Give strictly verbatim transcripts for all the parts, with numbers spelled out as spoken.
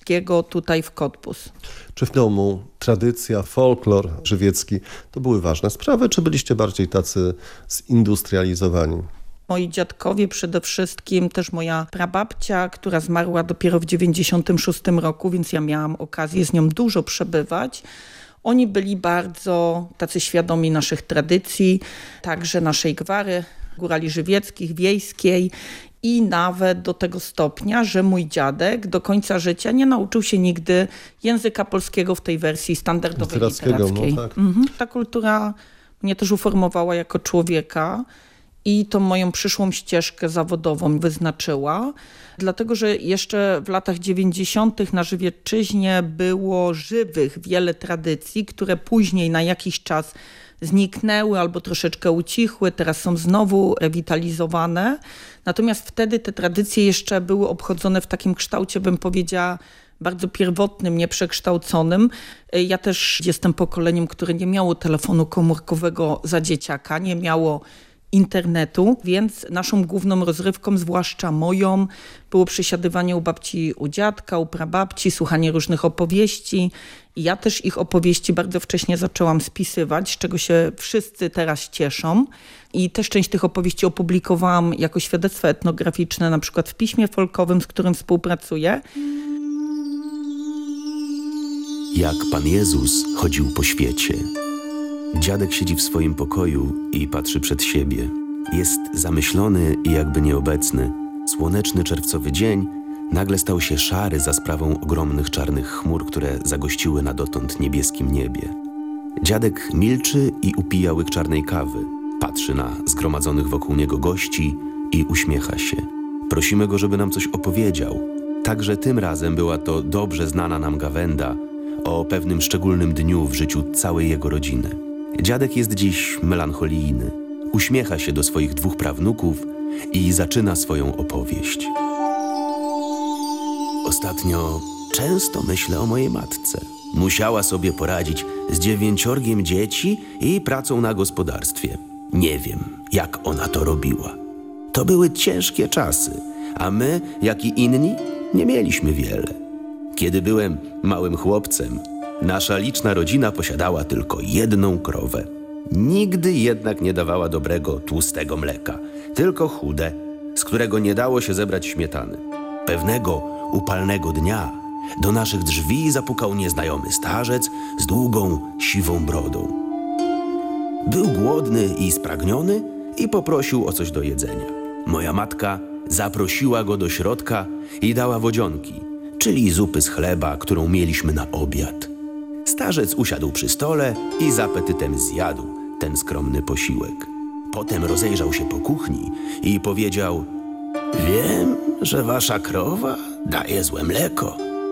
Żywieckiego tutaj w Cottbus. Czy w domu tradycja, folklor żywiecki to były ważne sprawy, czy byliście bardziej tacy zindustrializowani? Moi dziadkowie przede wszystkim, też moja prababcia, która zmarła dopiero w dziewięćdziesiątym szóstym roku, więc ja miałam okazję z nią dużo przebywać. Oni byli bardzo tacy świadomi naszych tradycji, także naszej gwary, górali żywieckich, wiejskiej i nawet do tego stopnia, że mój dziadek do końca życia nie nauczył się nigdy języka polskiego w tej wersji standardowej literackiej. No tak. Mhm. Ta kultura mnie też uformowała jako człowieka i tą moją przyszłą ścieżkę zawodową wyznaczyła, dlatego że jeszcze w latach dziewięćdziesiątych na Żywiecczyźnie było żywych wiele tradycji, które później na jakiś czas zniknęły albo troszeczkę ucichły, teraz są znowu rewitalizowane. Natomiast wtedy te tradycje jeszcze były obchodzone w takim kształcie, bym powiedziała, bardzo pierwotnym, nieprzekształconym. Ja też jestem pokoleniem, które nie miało telefonu komórkowego za dzieciaka, nie miało internetu, więc naszą główną rozrywką, zwłaszcza moją, było przesiadywanie u babci, u dziadka, u prababci, słuchanie różnych opowieści. I ja też ich opowieści bardzo wcześnie zaczęłam spisywać, z czego się wszyscy teraz cieszą. I też część tych opowieści opublikowałam jako świadectwa etnograficzne, na przykład w piśmie folkowym, z którym współpracuję. Jak Pan Jezus chodził po świecie. Dziadek siedzi w swoim pokoju i patrzy przed siebie. Jest zamyślony i jakby nieobecny. Słoneczny czerwcowy dzień nagle stał się szary za sprawą ogromnych czarnych chmur, które zagościły na dotąd niebieskim niebie. Dziadek milczy i upija łyk czarnej kawy. Patrzy na zgromadzonych wokół niego gości i uśmiecha się. Prosimy go, żeby nam coś opowiedział. Także tym razem była to dobrze znana nam gawęda o pewnym szczególnym dniu w życiu całej jego rodziny. Dziadek jest dziś melancholijny. Uśmiecha się do swoich dwóch prawnuków i zaczyna swoją opowieść. Ostatnio często myślę o mojej matce. Musiała sobie poradzić z dziewięciorgiem dzieci i pracą na gospodarstwie. Nie wiem, jak ona to robiła. To były ciężkie czasy, a my, jak i inni, nie mieliśmy wiele. Kiedy byłem małym chłopcem, nasza liczna rodzina posiadała tylko jedną krowę. Nigdy jednak nie dawała dobrego, tłustego mleka, tylko chude, z którego nie dało się zebrać śmietany. Pewnego upalnego dnia do naszych drzwi zapukał nieznajomy starzec z długą, siwą brodą. Był głodny i spragniony i poprosił o coś do jedzenia. Moja matka zaprosiła go do środka i dała wodzionki, czyli zupy z chleba, którą mieliśmy na obiad. Starzec usiadł przy stole i z apetytem zjadł ten skromny posiłek. Potem rozejrzał się po kuchni i powiedział: wiem, że wasza krowa daje złe mleko.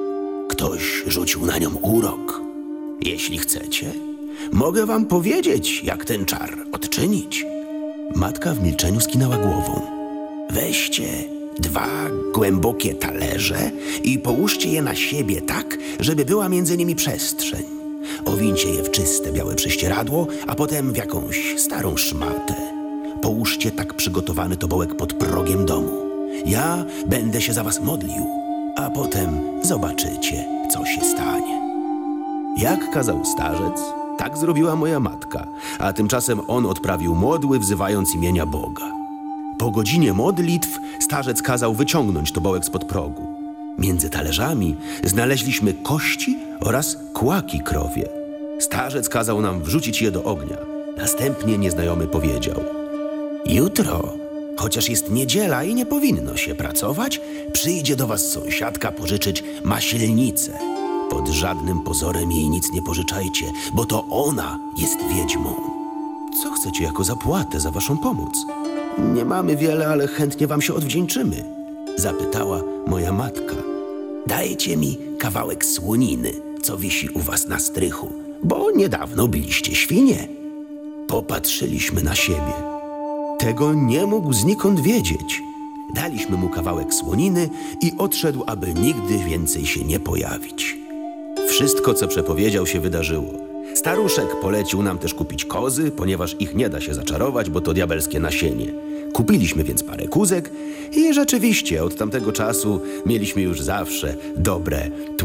Ktoś rzucił na nią urok. Jeśli chcecie, mogę wam powiedzieć, jak ten czar odczynić. Matka w milczeniu skinęła głową. Weźcie dwa głębokie talerze i połóżcie je na siebie tak, żeby była między nimi przestrzeń. Owincie je w czyste białe prześcieradło, a potem w jakąś starą szmatę. Połóżcie tak przygotowany tobołek pod progiem domu. Ja będę się za was modlił, a potem zobaczycie, co się stanie. Jak kazał starzec, tak zrobiła moja matka, a tymczasem on odprawił modły, wzywając imienia Boga. Po godzinie modlitw starzec kazał wyciągnąć tobołek spod progu. Między talerzami znaleźliśmy kości oraz kłaki krowie. Starzec kazał nam wrzucić je do ognia. Następnie nieznajomy powiedział: jutro, chociaż jest niedziela i nie powinno się pracować, przyjdzie do was sąsiadka pożyczyć maślnicę. Pod żadnym pozorem jej nic nie pożyczajcie, bo to ona jest wiedźmą. Co chcecie jako zapłatę za waszą pomoc? Nie mamy wiele, ale chętnie wam się odwdzięczymy, zapytała moja matka. Dajcie mi kawałek słoniny, co wisi u was na strychu, bo niedawno biliście świnie. Popatrzyliśmy na siebie. Tego nie mógł znikąd wiedzieć. Daliśmy mu kawałek słoniny i odszedł, aby nigdy więcej się nie pojawić. Wszystko, co przepowiedział, się wydarzyło. Staruszek polecił nam też kupić kozy, ponieważ ich nie da się zaczarować, bo to diabelskie nasienie. Kupiliśmy więc parę kózek i rzeczywiście od tamtego czasu mieliśmy już zawsze dobre